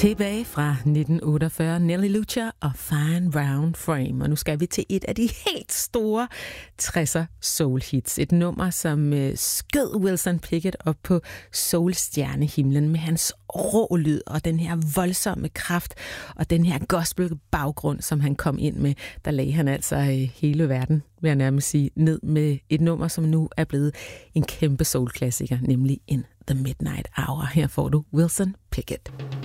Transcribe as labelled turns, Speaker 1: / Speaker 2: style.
Speaker 1: Tilbage fra 1948, Nelly Lucha og Fine Round Frame. Og nu skal vi til et af de helt store 60'er soul-hits. Et nummer, som skød Wilson Pickett op på soul-stjernehimlen med hans rå lyd og den her voldsomme kraft og den her gospel-baggrund, som han kom ind med. Der lagde han altså hele verden, vil jeg nærmest sige, ned med et nummer, som nu er blevet en kæmpe soul-klassiker, nemlig In the Midnight Hour. Her får du Wilson Pickett.